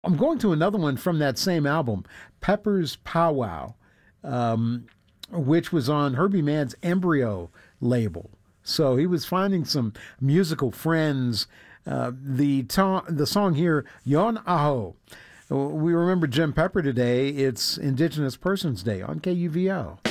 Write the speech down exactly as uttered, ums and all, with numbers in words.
I'm going to another one from that same album, Pepper's Powwow, um, which was on Herbie Mann's Embryo label. So he was finding some musical friends. Uh, the to- the song here, Yon Aho. We remember Jim Pepper today. It's Indigenous Persons Day on K U V O.